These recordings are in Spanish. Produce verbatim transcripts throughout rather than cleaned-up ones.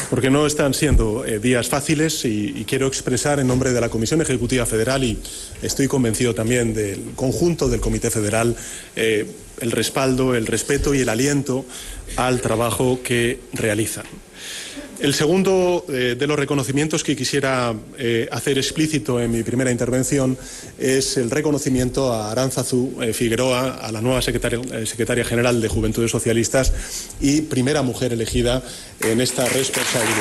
porque no están siendo eh, días fáciles y, y quiero expresar en nombre de la Comisión Ejecutiva Federal y estoy convencido también del conjunto del Comité Federal eh, el respaldo, el respeto y el aliento al trabajo que realizan. El segundo eh, de los reconocimientos que quisiera eh, hacer explícito en mi primera intervención es el reconocimiento a Aránzazu eh, Figueroa, a la nueva secretaria, eh, secretaria general de Juventudes Socialistas y primera mujer elegida en esta responsabilidad.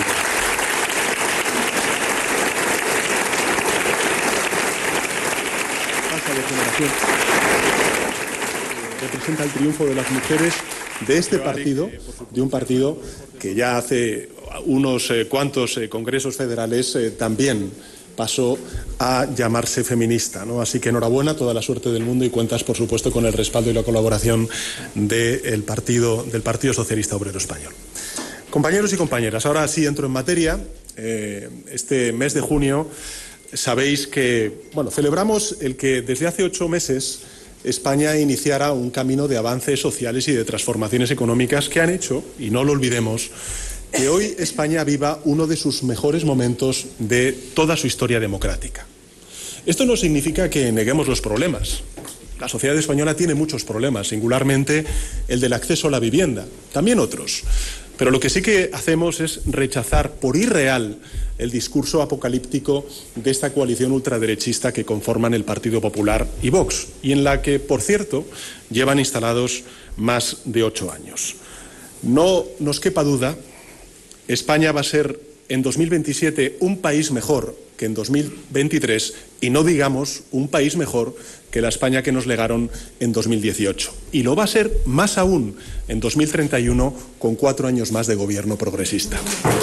Pasa de generación. Representa el triunfo de las mujeres de este partido, de un partido que ya hace unos eh, cuantos eh, congresos federales eh, también pasó a llamarse feminista, ¿no? Así que enhorabuena, toda la suerte del mundo y cuentas, por supuesto, con el respaldo y la colaboración del partido, del Partido Socialista Obrero Español. Compañeros y compañeras, ahora sí entro en materia. Eh, este mes de junio sabéis que, bueno, celebramos el que desde hace ocho meses España iniciara un camino de avances sociales y de transformaciones económicas que han hecho, y no lo olvidemos, que hoy España viva uno de sus mejores momentos de toda su historia democrática. Esto no significa que neguemos los problemas. La sociedad española tiene muchos problemas, singularmente el del acceso a la vivienda, también otros. Pero lo que sí que hacemos es rechazar por irreal el discurso apocalíptico de esta coalición ultraderechista que conforman el Partido Popular y Vox, y en la que, por cierto, llevan instalados más de ocho años. No nos quepa duda, España va a ser en dos mil veintisiete un país mejor que en dos mil veintitrés y no digamos un país mejor que la España que nos legaron en dos mil dieciocho. Y lo va a ser más aún en dos mil treinta y uno con cuatro años más de gobierno progresista.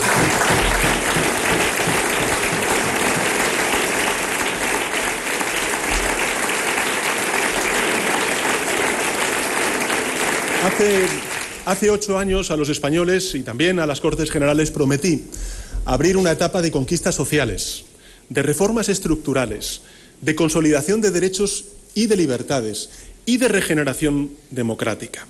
Hace, hace ocho años a los españoles y también a las Cortes Generales prometí abrir una etapa de conquistas sociales, de reformas estructurales, de consolidación de derechos y de libertades y de regeneración democrática.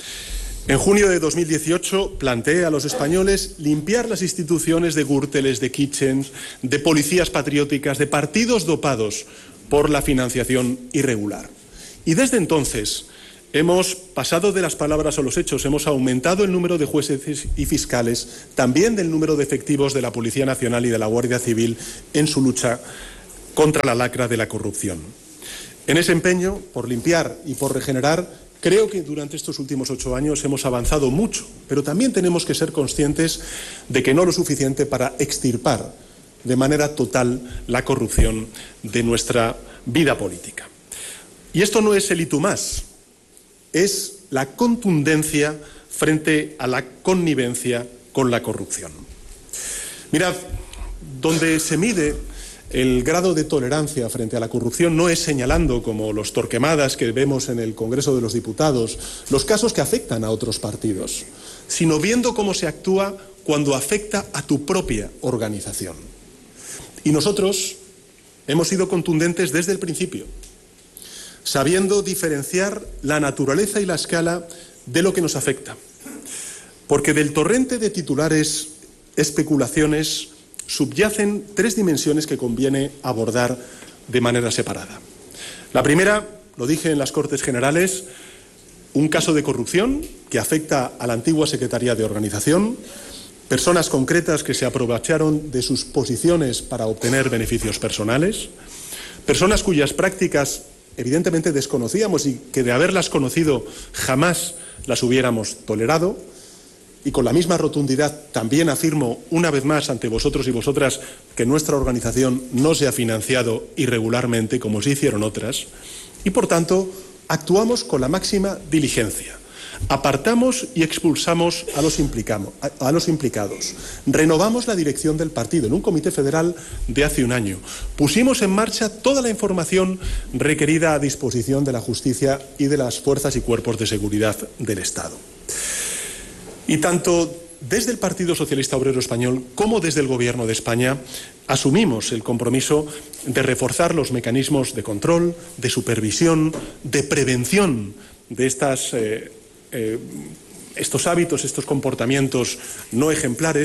En junio de dos mil dieciocho planteé a los españoles limpiar las instituciones de Gürteles, de Kitchens, de policías patrióticas, de partidos dopados por la financiación irregular. Y desde entonces hemos pasado de las palabras a los hechos, hemos aumentado el número de jueces y fiscales, también del número de efectivos de la Policía Nacional y de la Guardia Civil en su lucha contra la lacra de la corrupción. En ese empeño por limpiar y por regenerar, creo que durante estos últimos ocho años hemos avanzado mucho, pero también tenemos que ser conscientes de que no lo suficiente para extirpar de manera total la corrupción de nuestra vida política. Y esto no es el y tú más, es la contundencia frente a la connivencia con la corrupción. Mirad, donde se mide el grado de tolerancia frente a la corrupción no es señalando, como los Torquemadas que vemos en el Congreso de los Diputados, los casos que afectan a otros partidos, sino viendo cómo se actúa cuando afecta a tu propia organización. Y nosotros hemos sido contundentes desde el principio, sabiendo diferenciar la naturaleza y la escala de lo que nos afecta. Porque del torrente de titulares, especulaciones, subyacen tres dimensiones que conviene abordar de manera separada. La primera, lo dije en las Cortes Generales, un caso de corrupción que afecta a la antigua Secretaría de Organización, personas concretas que se aprovecharon de sus posiciones para obtener beneficios personales, personas cuyas prácticas evidentemente desconocíamos y que de haberlas conocido jamás las hubiéramos tolerado, y con la misma rotundidad también afirmo una vez más ante vosotros y vosotras que nuestra organización no se ha financiado irregularmente como sí hicieron otras, y por tanto actuamos con la máxima diligencia. Apartamos y expulsamos a los, implicamos, a, a los implicados. Renovamos la dirección del partido en un comité federal de hace un año. Pusimos en marcha toda la información requerida a disposición de la justicia y de las fuerzas y cuerpos de seguridad del Estado. Y tanto desde el Partido Socialista Obrero Español como desde el Gobierno de España asumimos el compromiso de reforzar los mecanismos de control, de supervisión, de prevención de estas eh, Eh, estos hábitos, estos comportamientos no ejemplares,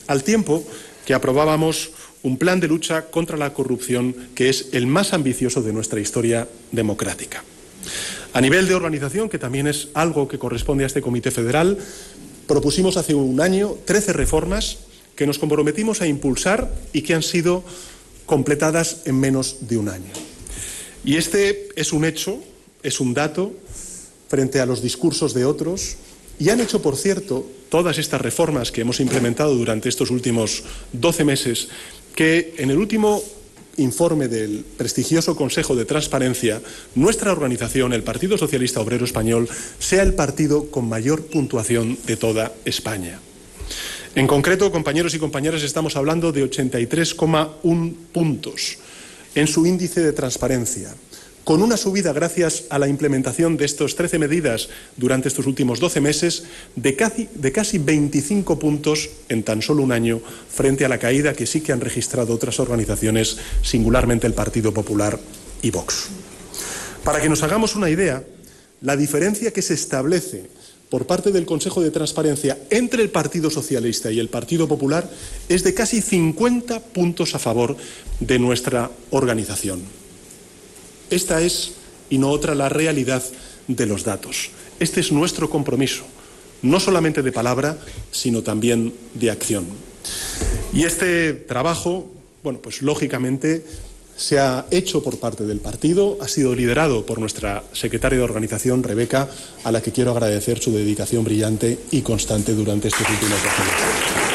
al tiempo que aprobábamos un plan de lucha contra la corrupción que es el más ambicioso de nuestra historia democrática. A nivel de organización, que también es algo que corresponde a este Comité Federal, propusimos hace un año trece reformas que nos comprometimos a impulsar y que han sido completadas en menos de un año. Y este es un hecho, es un dato frente a los discursos de otros, y han hecho, por cierto, todas estas reformas que hemos implementado durante estos últimos doce meses, que en el último informe del prestigioso Consejo de Transparencia, nuestra organización, el Partido Socialista Obrero Español, sea el partido con mayor puntuación de toda España. En concreto, compañeros y compañeras, estamos hablando de ochenta y tres coma uno puntos en su índice de transparencia, con una subida, gracias a la implementación de estas trece medidas durante estos últimos doce meses, de casi, de casi veinticinco puntos en tan solo un año, frente a la caída que sí que han registrado otras organizaciones, singularmente el Partido Popular y Vox. Para que nos hagamos una idea, la diferencia que se establece por parte del Consejo de Transparencia entre el Partido Socialista y el Partido Popular es de casi cincuenta puntos a favor de nuestra organización. Esta es, y no otra, la realidad de los datos. Este es nuestro compromiso, no solamente de palabra, sino también de acción. Y este trabajo, bueno, pues lógicamente se ha hecho por parte del partido, ha sido liderado por nuestra secretaria de organización, Rebeca, a la que quiero agradecer su dedicación brillante y constante durante estos últimos dos años.